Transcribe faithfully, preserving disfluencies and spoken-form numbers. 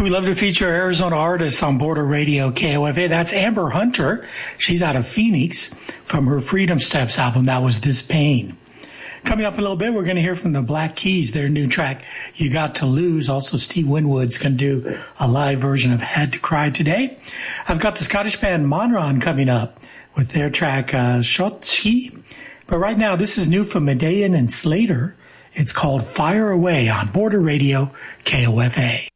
We love to feature Arizona artists on Border Radio K O F A. That's Amber Hunter. She's out of Phoenix from her Freedom Steps album. That was This Pain. Coming up in a little bit, we're going to hear from the Black Keys, their new track, You Got to Lose. Also, Steve Winwood's going to do a live version of Had to Cry today. I've got the Scottish band Monron coming up with their track, uh, Shotski. But right now, this is new from Medean and Slater. It's called Fire Away on Border Radio K O F A.